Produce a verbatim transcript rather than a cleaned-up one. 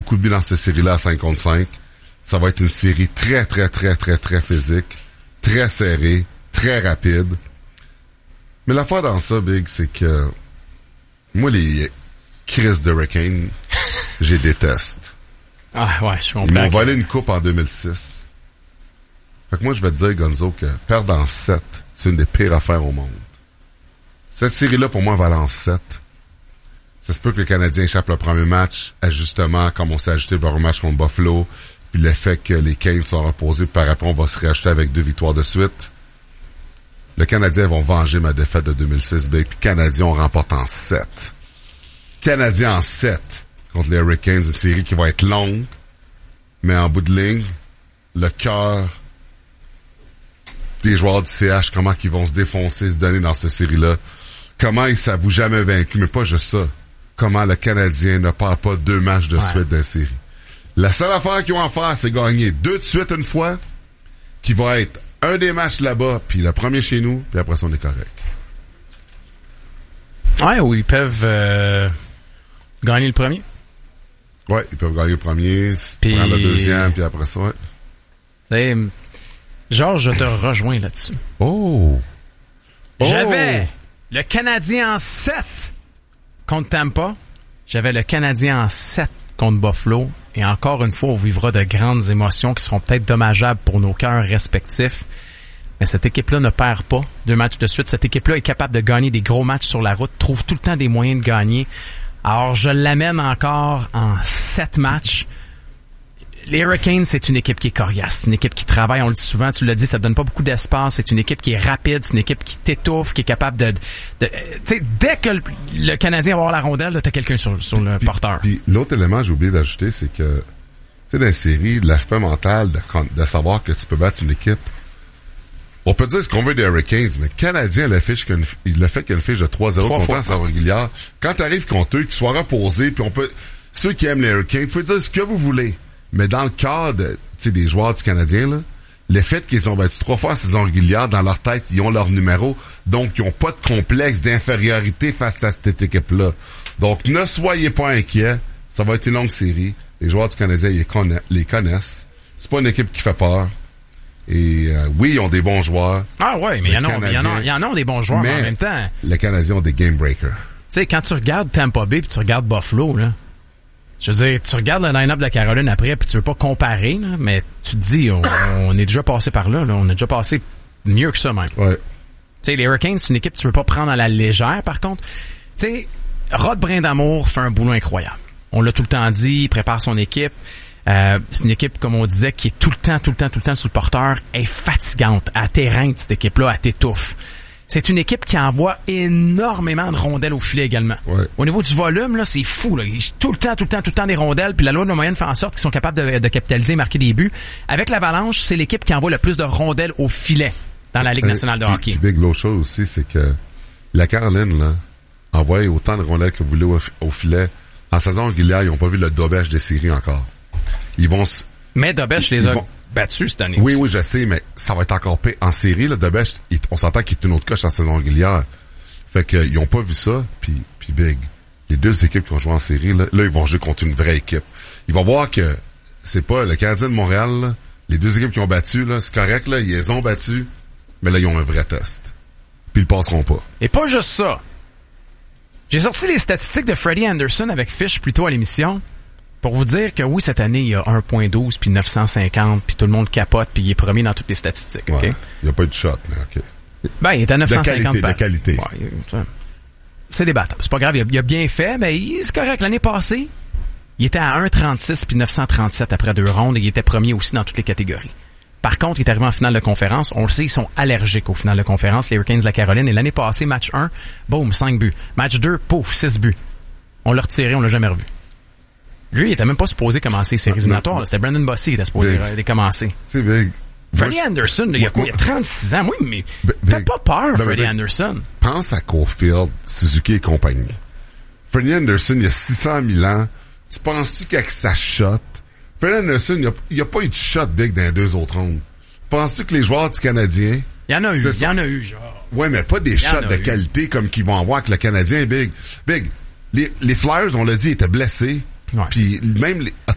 beaucoup de buts dans cette série-là à cinq contre cinq. Ça va être une série très, très, très, très, très physique, très serrée, très rapide. Mais l'affaire dans ça, Big, c'est que moi, les Chris d'Hurricane, je les déteste. Ah ouais, je comprends. Ils m'ont volé une coupe en deux mille six. Fait que moi, je vais te dire, Gonzo, que perdre en sept, c'est une des pires affaires au monde. Cette série-là, pour moi, va en sept. Ça se peut que les Canadiens échappent le premier match, ajustement, comme on s'est ajusté le premier match contre Buffalo, puis le fait que les Canes sont reposés, puis par après, on va se réacheter avec deux victoires de suite. Les Canadiens vont venger ma défaite de deux mille six, Big, puis les Canadiens, on remporte en sept. Canadiens en sept contre les Hurricanes, une série qui va être longue, mais en bout de ligne, le cœur des joueurs du C H, comment ils vont se défoncer, se donner dans cette série-là. Comment ils s'avouent jamais vaincus, mais pas juste ça. Comment le Canadien ne perd pas deux matchs de ouais. suite d'un série. La seule affaire qu'ils ont à faire, c'est gagner deux de suite une fois, qui va être un des matchs là-bas, puis le premier chez nous, puis après ça, on est correct. Ouais, ou ils peuvent euh, gagner le premier. Ouais, ils peuvent gagner le premier, puis... prendre le deuxième, puis après ça, ouais. T'sais, Georges, je te rejoins là-dessus. Oh! oh! J'avais le Canadien en sept contre Tampa. J'avais le Canadien en sept contre Buffalo. Et encore une fois, on vivra de grandes émotions qui seront peut-être dommageables pour nos cœurs respectifs. Mais cette équipe-là ne perd pas deux matchs de suite. Cette équipe-là est capable de gagner des gros matchs sur la route, trouve tout le temps des moyens de gagner. Alors, je l'amène encore en sept matchs. Les Hurricanes, c'est une équipe qui est coriace, c'est une équipe qui travaille, on le dit souvent, tu l'as dit, ça te donne pas beaucoup d'espace, c'est une équipe qui est rapide, c'est une équipe qui t'étouffe, qui est capable de... de tu sais, dès que le, le Canadien va avoir la rondelle, là, t'as quelqu'un sur, sur le puis, porteur. Puis l'autre élément, j'ai oublié d'ajouter, c'est que, tu sais, dans la série, l'aspect mental de, de savoir que tu peux battre une équipe, on peut dire ce qu'on veut des Hurricanes, mais le Canadien, le, fiche qu'une, le fait qu'il y a une fiche de trois zéro contre en saison régulière, quand t'arrives contre eux, qu'ils soient reposés, puis on peut... Ceux qui aiment les Hurricanes, vous pouvez dire ce que vous voulez. Mais dans le cas de, tu sais, des joueurs du Canadien, là, le fait qu'ils ont battu trois fois en saison régulière, dans leur tête, ils ont leur numéro. Donc, ils ont pas de complexe d'infériorité face à cette équipe-là. Donc, ne soyez pas inquiets. Ça va être une longue série. Les joueurs du Canadien, ils conna- les connaissent. C'est pas une équipe qui fait peur. Et, euh, oui, ils ont des bons joueurs. Ah ouais, mais il y en a, il y en a, il y en a des bons joueurs, mais en même temps. Les Canadiens ont des game breakers. Tu sais, quand tu regardes Tampa Bay puis tu regardes Buffalo, là, je veux dire, tu regardes le line-up de la Caroline après, puis tu veux pas comparer, là, mais tu te dis, on, on est déjà passé par là, là, on est déjà passé mieux que ça même. Ouais. Tu sais, les Hurricanes, c'est une équipe que tu veux pas prendre à la légère, par contre. Tu sais, Rod Brindamour fait un boulot incroyable. On l'a tout le temps dit, il prépare son équipe. Euh, c'est une équipe, comme on disait, qui est tout le temps, tout le temps, tout le temps sous le porteur, est fatigante, à t'éreinte, cette équipe-là, à t'étouffe. C'est une équipe qui envoie énormément de rondelles au filet également. Ouais. Au niveau du volume, là, c'est fou, là. Tout le temps, tout le temps, tout le temps des rondelles, puis la loi de la moyenne fait en sorte qu'ils sont capables de, de capitaliser et marquer des buts. Avec l'Avalanche, c'est l'équipe qui envoie le plus de rondelles au filet dans la Ligue nationale de euh, hockey. Puis, Big, l'autre chose aussi, c'est que la Caroline, là, envoie autant de rondelles que vous voulez au, au filet. En saison régulière, ils n'ont pas vu le dobèche des séries encore. Ils vont se... Mais Dobèche les a vont... battus cette année. Oui, aussi. oui, je sais, mais ça va être encore pire. En série, le Dobèche, on s'entend qu'il est une autre coche en saison régulière. Fait que ils ont pas vu ça, puis puis Big. Les deux équipes qui vont jouer en série, là, là, ils vont jouer contre une vraie équipe. Ils vont voir que c'est pas le Canadien de Montréal, là, les deux équipes qui ont battu, là, c'est correct, là, ils les ont battus, mais là, ils ont un vrai test. Puis ils passeront pas. Et pas juste ça. J'ai sorti les statistiques de Freddie Anderson avec Fish plus tôt à l'émission. Pour vous dire que oui, cette année, il y a un virgule douze puis neuf cent cinquante puis tout le monde capote puis il est premier dans toutes les statistiques. Ouais. Okay? Il n'y a pas eu de shot, mais OK. Ben, il est à neuf cent cinquante. De qualité, de qualité. Ouais, c'est débattable. C'est pas grave, il a, il a bien fait, mais il, c'est correct. L'année passée, il était à un virgule trente-six puis neuf cent trente-sept après deux rondes et il était premier aussi dans toutes les catégories. Par contre, il est arrivé en finale de conférence. On le sait, ils sont allergiques aux finales de conférence, les Hurricanes de la Caroline. Et l'année passée, match un, boum, cinq buts. Match deux, pouf, six buts. On l'a retiré, on l'a jamais revu. Lui, il était même pas supposé commencer les séries éliminatoires. C'était Brandon Bossy qui était supposé Big. les commencer. C'est Big. Freddie moi, Anderson, là, il y a quoi? Il y a trente-six ans. Oui, mais fais pas peur, ben, Freddie ben, Anderson. Pense à Caulfield, Suzuki et compagnie. Freddie Anderson, il y a six cent mille ans. Tu penses-tu qu'avec sa shot, Freddie Anderson, il y a, il a pas eu de shot, Big, dans les deux autres rondes. Penses-tu que les joueurs du Canadien... Il y en a eu, il y en a eu, genre. Ouais, mais pas des shots de eu. qualité comme qu'ils vont avoir avec le Canadien, Big. Big, les, les Flyers, on l'a dit, étaient blessés. Ouais. Puis même les,